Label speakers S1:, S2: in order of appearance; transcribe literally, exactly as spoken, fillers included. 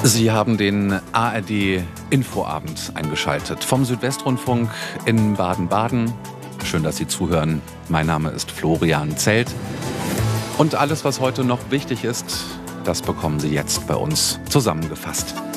S1: Sie haben den A R D-Infoabend eingeschaltet vom Südwestrundfunk in Baden-Baden. Schön, dass Sie zuhören. Mein Name ist Florian Zelt. Und alles, was heute noch wichtig ist, das bekommen Sie jetzt bei uns zusammengefasst.